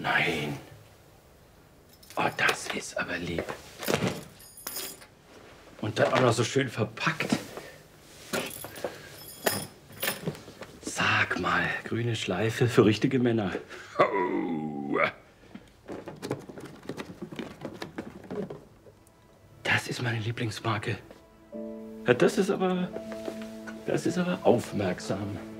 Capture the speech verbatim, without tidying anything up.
Nein. Oh, das ist aber lieb. Und dann auch noch so schön verpackt. Sag mal, grüne Schleife für richtige Männer. Oh. Das ist meine Lieblingsmarke. Ja, das ist aber, das ist aber aufmerksam.